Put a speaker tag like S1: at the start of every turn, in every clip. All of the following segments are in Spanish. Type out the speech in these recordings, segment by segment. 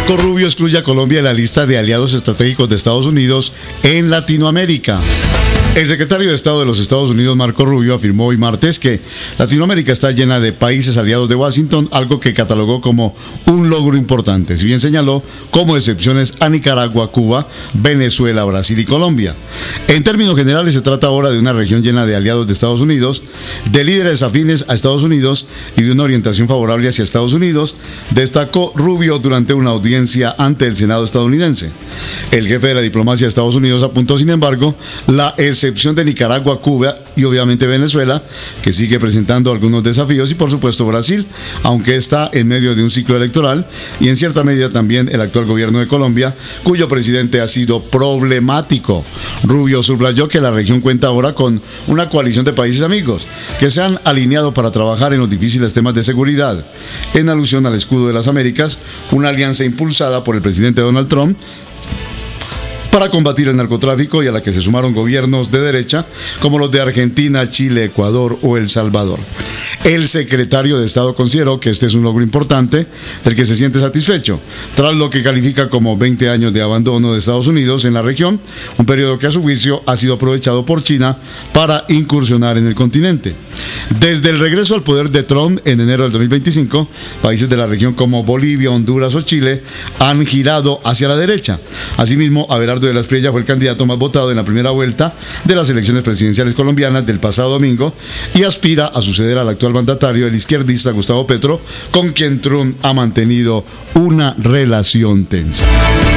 S1: Marco Rubio excluye a Colombia de la lista de aliados estratégicos de Estados Unidos en Latinoamérica. El secretario de Estado de los Estados Unidos, Marco Rubio, afirmó hoy martes que Latinoamérica está llena de países aliados de Washington, algo que catalogó como un logro importante, si bien señaló como excepciones a Nicaragua, Cuba, Venezuela, Brasil y Colombia. En términos generales, se trata ahora de una región llena de aliados de Estados Unidos, de líderes afines a Estados Unidos y de una orientación favorable hacia Estados Unidos, destacó Rubio durante una audiencia ante el Senado estadounidense. El jefe de la diplomacia de Estados Unidos apuntó, sin embargo, la excepción de Nicaragua, Cuba y obviamente Venezuela, que sigue presentando algunos desafíos, y por supuesto Brasil, aunque está en medio de un ciclo electoral, y en cierta medida también el actual gobierno de Colombia, cuyo presidente ha sido problemático. Rubio subrayó que la región cuenta ahora con una coalición de países amigos que se han alineado para trabajar en los difíciles temas de seguridad, en alusión al escudo de las Américas, una alianza impulsada por el presidente Donald Trump para combatir el narcotráfico, y a la que se sumaron gobiernos de derecha como los de Argentina, Chile, Ecuador o El Salvador. El secretario de Estado consideró que este es un logro importante del que se siente satisfecho, tras lo que califica como 20 años de abandono de Estados Unidos en la región, un periodo que a su juicio ha sido aprovechado por China para incursionar en el continente. Desde el regreso al poder de Trump en enero del 2025, países de la región como Bolivia, Honduras o Chile han girado hacia la derecha. Asimismo, Abelardo de la Espriella fue el candidato más votado en la primera vuelta de las elecciones presidenciales colombianas del pasado domingo y aspira a suceder al actual mandatario, el izquierdista Gustavo Petro, con quien Trump ha mantenido una relación tensa.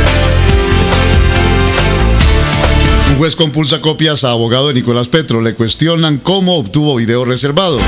S1: Un juez compulsa copias a abogado de Nicolás Petro. Le cuestionan cómo obtuvo video reservado.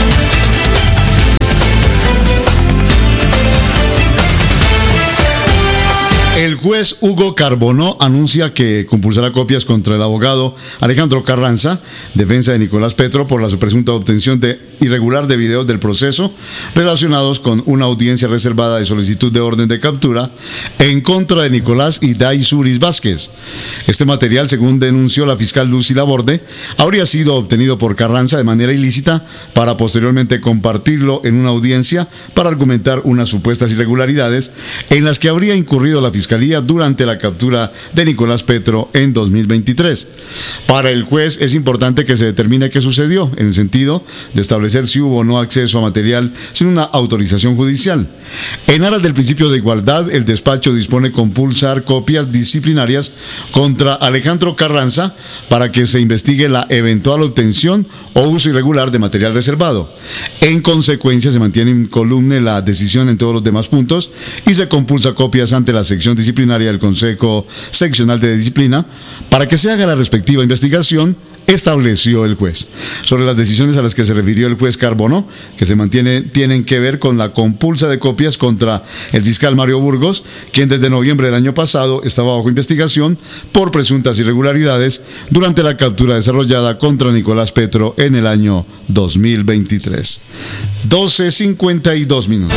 S1: El juez Hugo Carbonó anuncia que compulsará copias contra el abogado Alejandro Carranza, defensa de Nicolás Petro, por la presunta obtención irregular de videos del proceso relacionados con una audiencia reservada de solicitud de orden de captura en contra de Nicolás y Daisuris Vázquez. Este material, según denunció la fiscal Lucy Laborde, habría sido obtenido por Carranza de manera ilícita para posteriormente compartirlo en una audiencia para argumentar unas supuestas irregularidades en las que habría incurrido la fiscalía durante la captura de Nicolás Petro en 2023. Para el juez es importante que se determine qué sucedió, en el sentido de establecer si hubo o no acceso a material sin una autorización judicial. En aras del principio de igualdad, el despacho dispone compulsar copias disciplinarias contra Alejandro Carranza para que se investigue la eventual obtención o uso irregular de material reservado. En consecuencia, se mantiene incolume la decisión en todos los demás puntos y se compulsa copias ante la sección disciplinaria del Consejo Seccional de Disciplina para que se haga la respectiva investigación, estableció el juez. Sobre las decisiones a las que se refirió el juez Carbonó, que tienen que ver con la compulsa de copias contra el fiscal Mario Burgos, quien desde noviembre del año pasado estaba bajo investigación por presuntas irregularidades durante la captura desarrollada contra Nicolás Petro en el año 2023. 12:52 minutos.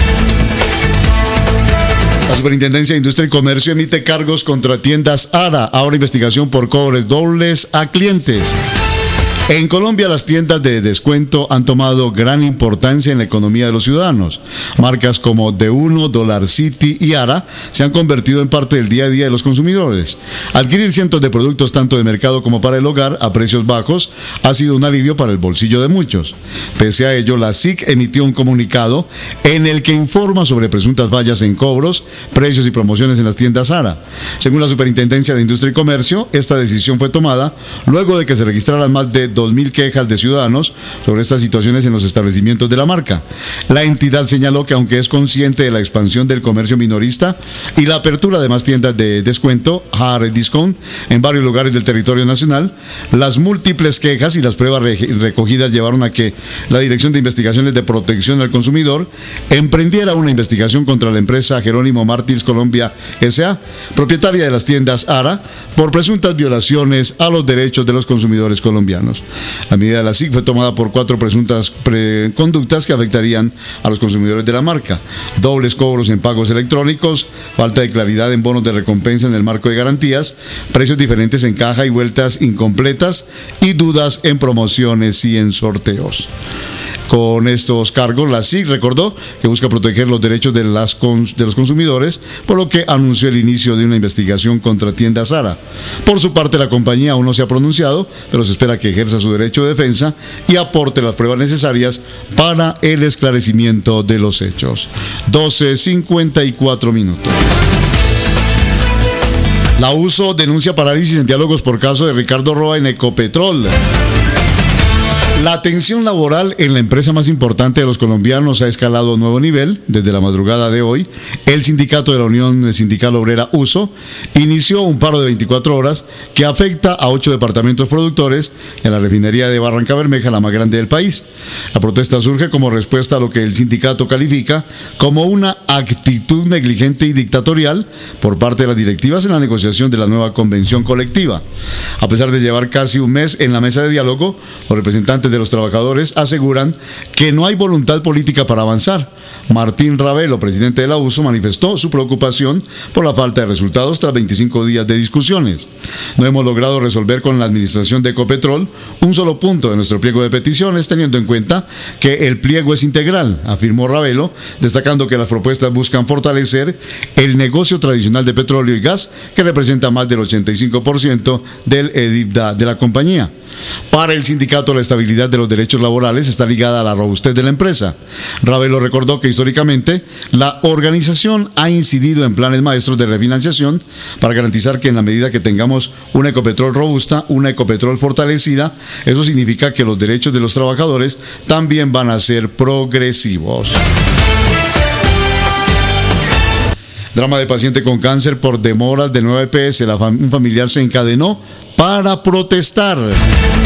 S1: La Superintendencia de Industria y Comercio emite cargos contra tiendas ARA, ahora investigación por cobres dobles a clientes. En Colombia, las tiendas de descuento han tomado gran importancia en la economía de los ciudadanos. Marcas como D1, Dollar City y ARA se han convertido en parte del día a día de los consumidores. Adquirir cientos de productos tanto de mercado como para el hogar a precios bajos ha sido un alivio para el bolsillo de muchos. Pese a ello, la SIC emitió un comunicado en el que informa sobre presuntas fallas en cobros, precios y promociones en las tiendas ARA. Según la Superintendencia de Industria y Comercio, esta decisión fue tomada luego de que se registraran más de 2.000 quejas de ciudadanos sobre estas situaciones en los establecimientos de la marca. La entidad señaló que aunque es consciente de la expansión del comercio minorista y la apertura de más tiendas de descuento, hard discount, en varios lugares del territorio nacional, las múltiples quejas y las pruebas recogidas llevaron a que la Dirección de Investigaciones de Protección al Consumidor emprendiera una investigación contra la empresa Jerónimo Martins Colombia S.A., propietaria de las tiendas ARA, por presuntas violaciones a los derechos de los consumidores colombianos. La medida de la SIC fue tomada por 4 presuntas conductas que afectarían a los consumidores de la marca: dobles cobros en pagos electrónicos, falta de claridad en bonos de recompensa en el marco de garantías, precios diferentes en caja y vueltas incompletas, y dudas en promociones y en sorteos. con estos cargos. La SIC recordó que busca proteger los derechos de los consumidores, por lo que anunció el inicio de una investigación contra Tienda Zara. Por su parte, la compañía aún no se ha pronunciado, pero se espera que ejerza su derecho de defensa y aporte las pruebas necesarias para el esclarecimiento de los hechos. 12:54 minutos. La USO denuncia parálisis en diálogos por caso de Ricardo Roa en Ecopetrol. La tensión laboral en la empresa más importante de los colombianos ha escalado a un nuevo nivel. Desde la madrugada de hoy, el sindicato de la Unión Sindical Obrera USO inició un paro de 24 horas que afecta a 8 departamentos productores en la refinería de Barrancabermeja, la más grande del país. La protesta surge como respuesta a lo que el sindicato califica como una actitud negligente y dictatorial por parte de las directivas en la negociación de la nueva convención colectiva. A pesar de llevar casi un mes en la mesa de diálogo, los representantes de los trabajadores aseguran que no hay voluntad política para avanzar. Martín Ravelo, presidente de la USO, manifestó su preocupación por la falta de resultados tras 25 días de discusiones. No hemos logrado resolver con la administración de Ecopetrol un solo punto de nuestro pliego de peticiones, teniendo en cuenta que el pliego es integral, afirmó Ravelo, destacando que las propuestas buscan fortalecer el negocio tradicional de petróleo y gas, que representa más del 85% del EBITDA de la compañía. Para el sindicato, la estabilidad de los derechos laborales está ligada a la robustez de la empresa. Ravelo recordó que históricamente la organización ha incidido en planes maestros de refinanciación para garantizar que en la medida que tengamos una Ecopetrol robusta, una Ecopetrol fortalecida, eso significa que los derechos de los trabajadores también van a ser progresivos. Drama de paciente con cáncer por demoras de nueva EPS. Un familiar se encadenó para protestar.